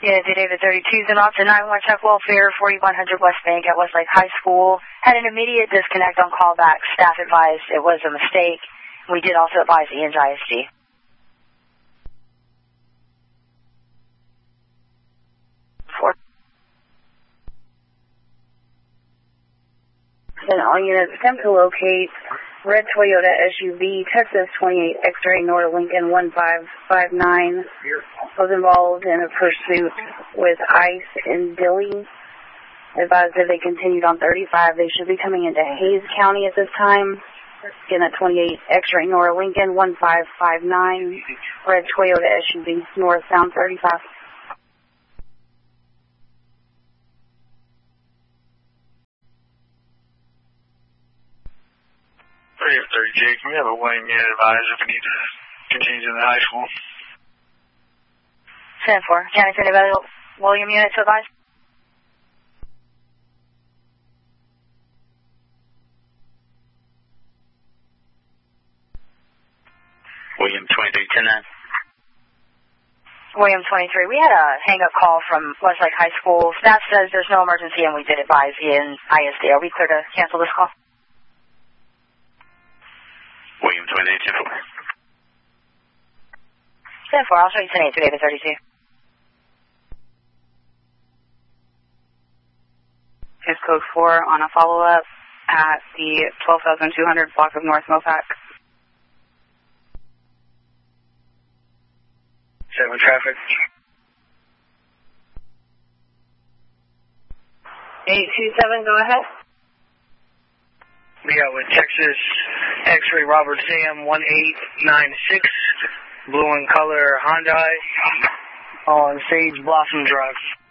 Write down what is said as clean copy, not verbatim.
Yeah, David 32's in Austin 911 check welfare, 4100 West Bank at Westlake High School. Had an immediate disconnect on callback. Staff advised it was a mistake. We did also advise Ian's ISD. Then all units attempt to locate red Toyota SUV, Texas 28 X-ray North Lincoln 1559. Was involved in a pursuit with ICE in Dilley. Advised that they continued on 35. They should be coming into Hayes County at this time. Again, at 28 X-ray North Lincoln 1559. Red Toyota SUV northbound 35. 30 Jake, we have a William unit advised if we need to continue to the high school. 10-4. Can I send a William unit to advise? William 23, 10-9. William 23. We had a hang-up call from Westlake High School. Staff says there's no emergency, and we did advise Ian ISD. Are we clear to cancel this call? William 28, 10-4. 10-4. I'll show you 10-8 to David 32. It's code 4 on a follow-up at the 12,200 block of North Mopac. 7 traffic. 827, go ahead. We got with Texas X-ray Robert Sam 1896, blue in color Hyundai on Sage Blossom Drive.